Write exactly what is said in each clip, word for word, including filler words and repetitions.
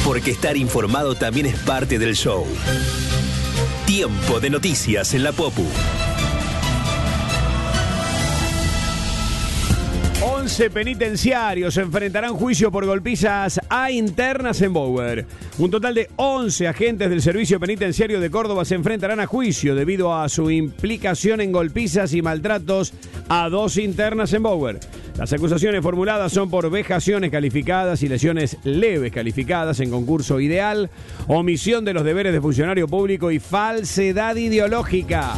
porque estar informado también es parte del show. Tiempo de noticias en la Popu. once penitenciarios se enfrentarán juicio por golpizas a internas en Bower. Un total de once agentes del Servicio Penitenciario de Córdoba se enfrentarán a juicio debido a su implicación en golpizas y maltratos a dos internas en Bower. Las acusaciones formuladas son por vejaciones calificadas y lesiones leves calificadas en concurso ideal, omisión de los deberes de funcionario público y falsedad ideológica.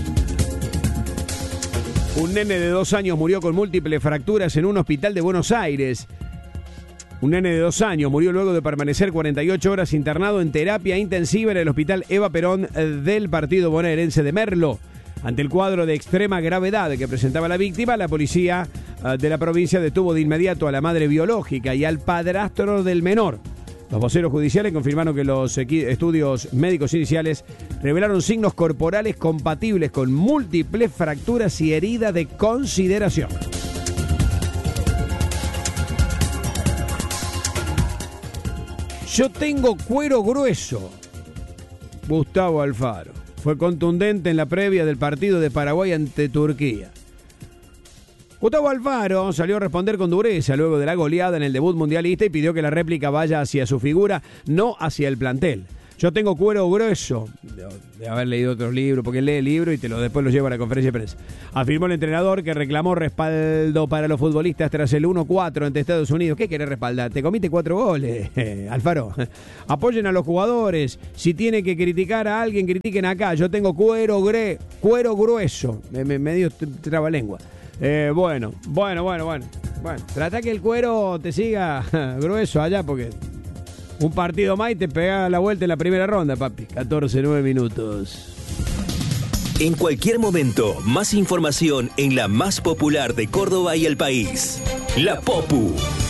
Un nene de dos años murió con múltiples fracturas en un hospital de Buenos Aires. Un nene de dos años murió luego de permanecer cuarenta y ocho horas internado en terapia intensiva en el hospital Eva Perón del partido bonaerense de Merlo. Ante el cuadro de extrema gravedad que presentaba la víctima, la policía de la provincia detuvo de inmediato a la madre biológica y al padrastro del menor. Los voceros judiciales confirmaron que los estudios médicos iniciales revelaron signos corporales compatibles con múltiples fracturas y heridas de consideración. Yo tengo cuero grueso. Gustavo Alfaro fue contundente en la previa del partido de Paraguay ante Turquía. Gustavo Alfaro salió a responder con dureza luego de la goleada en el debut mundialista y pidió que la réplica vaya hacia su figura, no hacia el plantel. Yo tengo cuero grueso, de haber leído otros libros, porque lee el libro y te lo después lo lleva a la conferencia de prensa. Afirmó el entrenador que reclamó respaldo para los futbolistas tras el uno cuatro ante Estados Unidos. ¿Qué querés respaldar? Te comiste cuatro goles, Alfaro. Apoyen a los jugadores. Si tiene que criticar a alguien, critiquen acá. Yo tengo cuero gre, cuero grueso. Me, me, me dio trabalengua. Eh, bueno, bueno, bueno, bueno. Bueno, trata que el cuero te siga grueso allá porque un partido más y te pega la vuelta en la primera ronda, papi. catorce, nueve minutos. En cualquier momento, más información en la más popular de Córdoba y el país. La Popu.